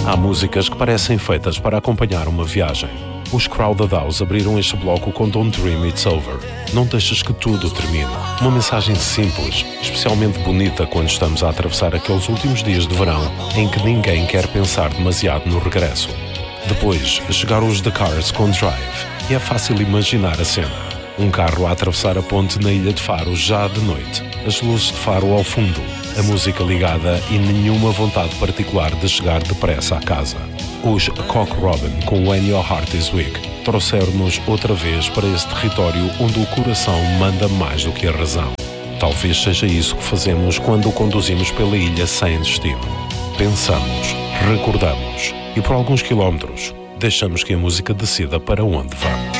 Há músicas que parecem feitas para acompanhar uma viagem. Os Crowded House abriram este bloco com Don't Dream It's Over. Não deixes que tudo termine. Uma mensagem simples, especialmente bonita quando estamos a atravessar aqueles últimos dias de verão em que ninguém quer pensar demasiado no regresso. Depois, chegaram os The Cars com Drive, e é fácil imaginar a cena. Um carro a atravessar a ponte na ilha de Faro já de noite, as luzes de Faro ao fundo, a música ligada e nenhuma vontade particular de chegar depressa à casa. Os Cock Robin com When Your Heart Is Weak trouxeram-nos outra vez para esse território onde o coração manda mais do que a razão. Talvez seja isso que fazemos quando o conduzimos pela ilha sem destino. Pensamos, recordamos e por alguns quilómetros deixamos que a música decida para onde vamos.